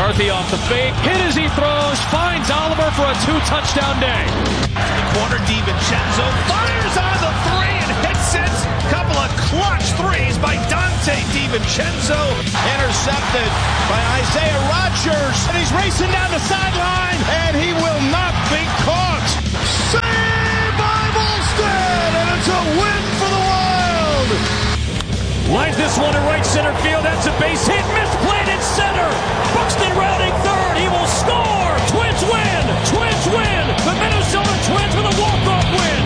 McCarthy off the fake, hit as he throws, finds Oliver for a 2-touchdown day. The corner, DiVincenzo fires on the three and hits it. Couple of clutch threes by Dante DiVincenzo. Intercepted by Isaiah Rodgers. And he's racing down the sideline, and he will not be caught. Saved by Volstead, and it's a win for the Wild. Lines this one to right center field. That's a base hit. Misplayed in center. Buxton rounding third. He will score. Twins win. Twins win. The Minnesota Twins with a walk-off win.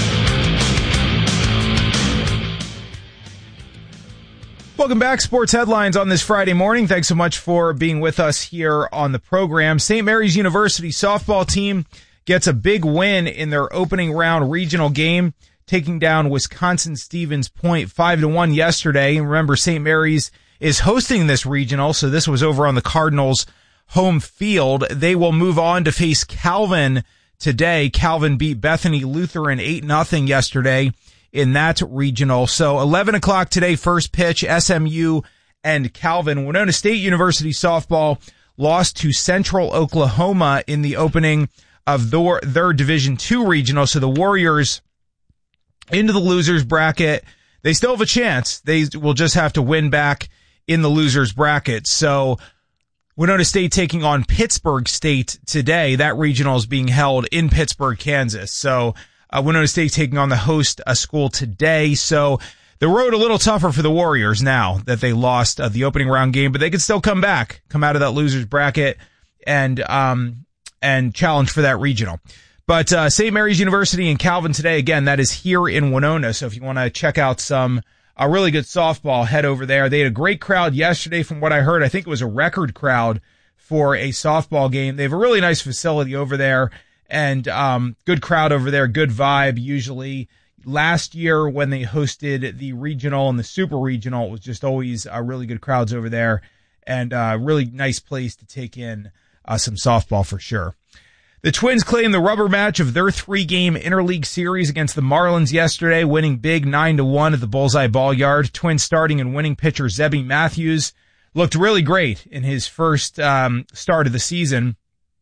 Welcome back. Sports Headlines on this Friday morning. Thanks so much for being with us here on the program. St. Mary's University softball team gets a big win in their opening round regional game, taking down Wisconsin-Stevens Point 5-1 yesterday. And remember, St. Mary's is hosting this regional, so this was over on the Cardinals' home field. They will move on to face Calvin today. Calvin beat Bethany Lutheran 8-0 yesterday in that regional. So 11 o'clock today, first pitch, SMU and Calvin. Winona State University softball lost to Central Oklahoma in the opening of their Division II regional. So the Warriors into the losers bracket. They still have a chance. They will just have to win back in the losers bracket. So Winona State taking on Pittsburgh State today. That regional is being held in Pittsburgh, Kansas. So Winona State taking on the host school today. So the road a little tougher for the Warriors now that they lost the opening round game, but they could still come back, come out of that losers bracket and challenge for that regional. But St. Mary's University and Calvin today, again, that is here in Winona. So if you want to check out some really good softball, head over there. They had a great crowd yesterday from what I heard. I think it was a record crowd for a softball game. They have a really nice facility over there and good crowd over there, good vibe usually. Last year when they hosted the regional and the super regional, it was just always really good crowds over there and a really nice place to take in some softball for sure. The Twins claimed the rubber match of their 3-game interleague series against the Marlins yesterday, winning big 9-1 at the Bullseye Ball Yard. Twins starting and winning pitcher Zebby Matthews looked really great in his first start of the season.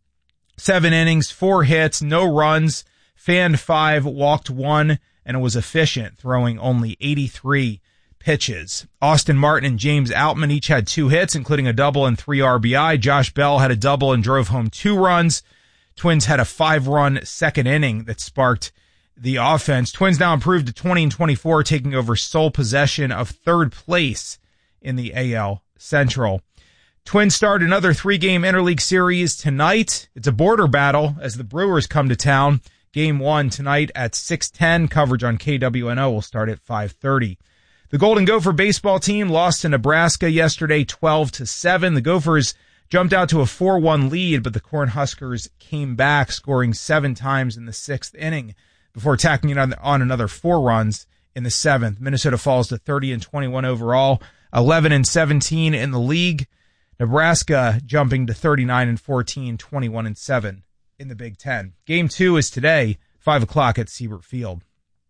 7 innings, 4 hits, no runs, fanned 5, walked 1, and it was efficient, throwing only 83 pitches. Austin Martin and James Outman each had 2 hits, including a double and 3 RBI. Josh Bell had a double and drove home 2 runs. Twins had a 5-run second inning that sparked the offense. Twins now improved to 20-24, taking over sole possession of third place in the AL Central. Twins start another 3-game interleague series tonight. It's a border battle as the Brewers come to town. Game 1 tonight at 6:10. Coverage on KWNO will start at 5:30. The Golden Gopher baseball team lost to Nebraska yesterday 12-7. The Gophers jumped out to a 4-1 lead, but the Cornhuskers came back, scoring 7 times in the 6th inning before tacking on another 4 runs in the 7th. Minnesota falls to 30-21 overall, 11-17 in the league. Nebraska jumping to 39-14, 21-7 in the Big Ten. Game 2 is today, 5 o'clock at Siebert Field.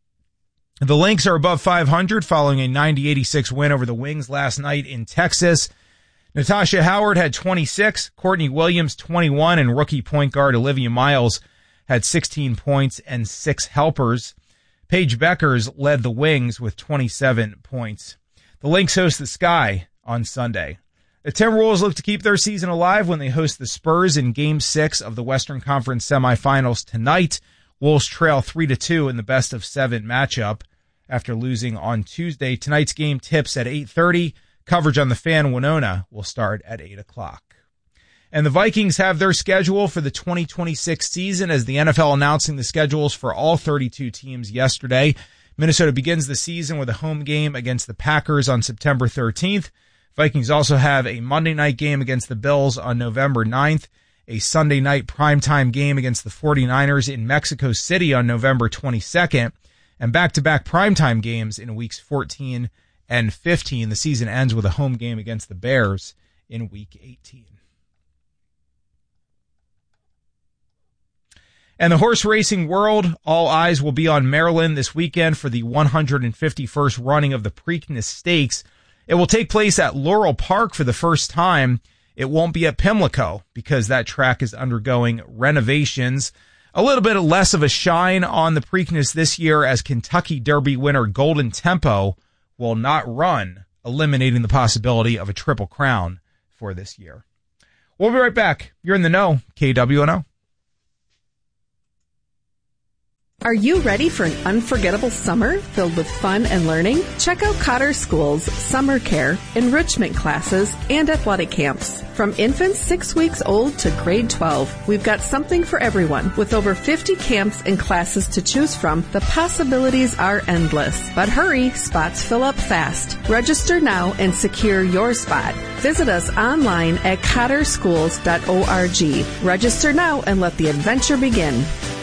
The Lynx are above 500 following a 90-86 win over the Wings last night in Texas. Natasha Howard had 26, Courtney Williams 21, and rookie point guard Olivia Miles had 16 points and 6 helpers. Paige Beckers led the Wings with 27 points. The Lynx host the Sky on Sunday. The Timberwolves look to keep their season alive when they host the Spurs in Game 6 of the Western Conference semifinals tonight. Wolves trail 3-2 in the best-of-7 matchup after losing on Tuesday. Tonight's game tips at 8:30. Coverage on the Fan Winona will start at 8 o'clock. And the Vikings have their schedule for the 2026 season as the NFL announcing the schedules for all 32 teams yesterday. Minnesota begins the season with a home game against the Packers on September 13th. Vikings also have a Monday night game against the Bills on November 9th, a Sunday night primetime game against the 49ers in Mexico City on November 22nd, and back-to-back primetime games in weeks 14 and 15. The season ends with a home game against the Bears in week 18. And the horse racing world, all eyes will be on Maryland this weekend for the 151st running of the Preakness Stakes. It will take place at Laurel Park for the first time It won't be at Pimlico because that track is undergoing renovations. A little bit less of a shine on the Preakness this year as Kentucky Derby winner Golden Tempo will not run, eliminating the possibility of a Triple Crown for this year. We'll be right back. You're in the know, KWNO. Are you ready for an unforgettable summer filled with fun and learning? Check out Cotter School's summer care, enrichment classes, and athletic camps. From infants 6 weeks old to grade 12, we've got something for everyone. With over 50 camps and classes to choose from, the possibilities are endless. But hurry, spots fill up fast. Register now and secure your spot. Visit us online at cotterschools.org. Register now and let the adventure begin.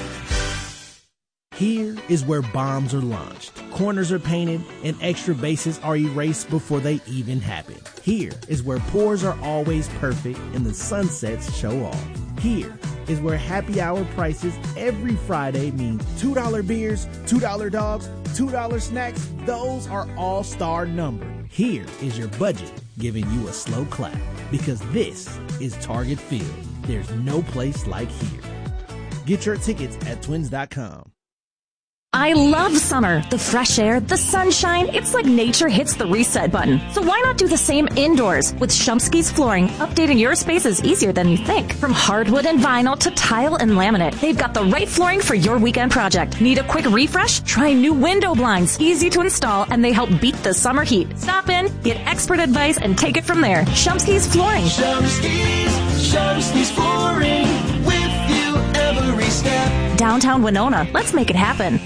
Here is where bombs are launched, corners are painted, and extra bases are erased before they even happen. Here is where pours are always perfect and the sunsets show off. Here is where happy hour prices every Friday mean $2 beers, $2 dogs, $2 snacks. Those are all-star numbers. Here is your budget giving you a slow clap because this is Target Field. There's no place like here. Get your tickets at twins.com. I love summer. The fresh air, the sunshine. It's like nature hits the reset button. So why not do the same indoors? With Shumsky's Flooring, updating your space is easier than you think. From hardwood and vinyl to tile and laminate, they've got the right flooring for your weekend project. Need a quick refresh? Try new window blinds. Easy to install, and they help beat the summer heat. Stop in, get expert advice, and take it from there. Shumsky's Flooring. Shumsky's Flooring. With you every step. Downtown Winona. Let's make it happen.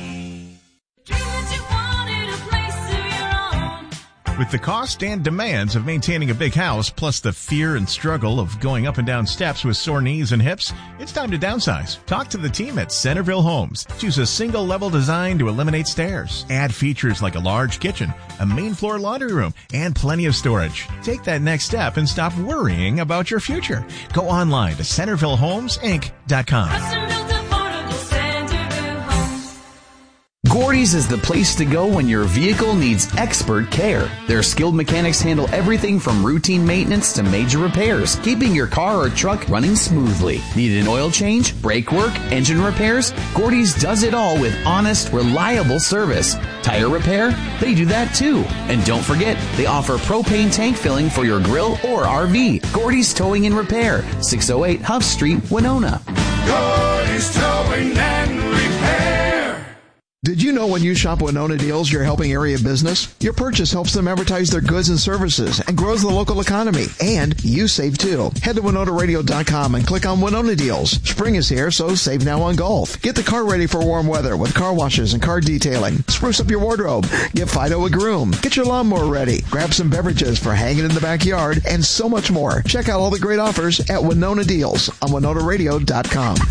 With the cost and demands of maintaining a big house, plus the fear and struggle of going up and down steps with sore knees and hips, it's time to downsize. Talk to the team at Centerville Homes. Choose a single-level design to eliminate stairs. Add features like a large kitchen, a main floor laundry room, and plenty of storage. Take that next step and stop worrying about your future. Go online to CentervilleHomesInc.com. Gordy's is the place to go when your vehicle needs expert care. Their skilled mechanics handle everything from routine maintenance to major repairs, keeping your car or truck running smoothly. Need an oil change, brake work, engine repairs? Gordy's does it all with honest, reliable service. Tire repair? They do that too. And don't forget, they offer propane tank filling for your grill or RV. Gordy's Towing and Repair, 608 Huff Street, Winona. Gordy's Towing and Repair. Did you know when you shop Winona Deals, you're helping area business? Your purchase helps them advertise their goods and services and grows the local economy. And you save too. Head to WinonaRadio.com and click on Winona Deals. Spring is here, so save now on golf. Get the car ready for warm weather with car washes and car detailing. Spruce up your wardrobe. Give Fido a groom. Get your lawnmower ready. Grab some beverages for hanging in the backyard and so much more. Check out all the great offers at Winona Deals on WinonaRadio.com.